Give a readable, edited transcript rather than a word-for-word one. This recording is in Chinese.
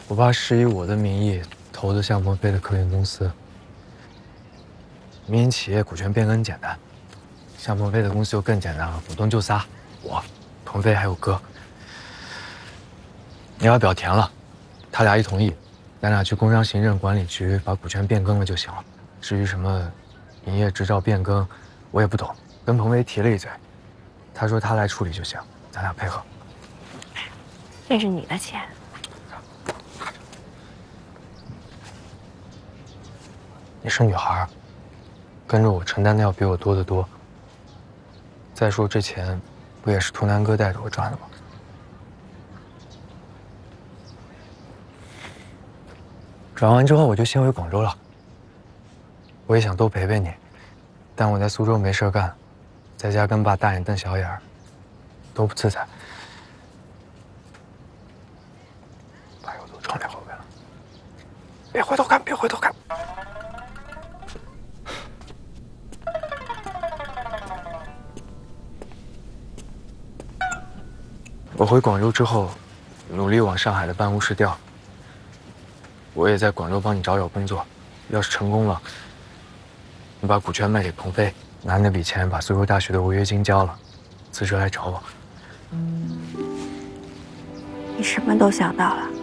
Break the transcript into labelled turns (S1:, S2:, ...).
S1: 我爸是以我的名义投的向鹏飞的科研公司。民营企业股权变更简单，向鹏飞的公司就更简单了，股东就仨，我、鹏飞还有哥。你把表填了，他俩一同意，咱俩去工商行政管理局把股权变更了就行了。至于什么营业执照变更，我也不懂，跟鹏飞提了一嘴，他说他来处理就行，咱俩配合。
S2: 这是你的钱。
S1: 你是女孩，跟着我承担的要比我多得多。再说这钱，不也是图南哥带着我赚的吗？转完之后我就先回广州了。我也想多陪陪你，但我在苏州没事干，在家跟爸大眼瞪小眼儿，多不自在。把油都装在后边了，别回头看，别回头看。我回广州之后，努力往上海的办公室调。我也在广州帮你找找工作，要是成功了，你把股权卖给鹏飞，拿那笔钱把苏州大学的违约金交了，辞职来找我。
S2: 你什么都想到了。